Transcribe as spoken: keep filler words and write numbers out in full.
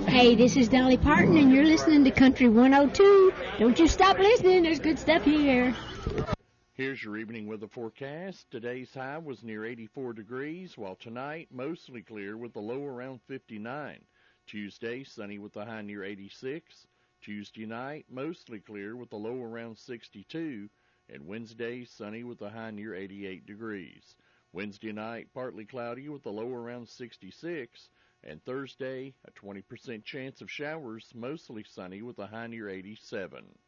Hey, this is Dolly Parton, and you're listening to Country one oh two. Don't you stop listening. There's good stuff here. Here's your evening weather forecast. Today's high was near eighty-four degrees, while tonight mostly clear with a low around fifty-nine. Tuesday, sunny with a high near eighty-six. Tuesday night, mostly clear with a low around sixty-two. And Wednesday, sunny with a high near eighty-eight degrees. Wednesday night, partly cloudy with a low around sixty-six. And Thursday, a twenty percent chance of showers, mostly sunny with a high near eighty-seven.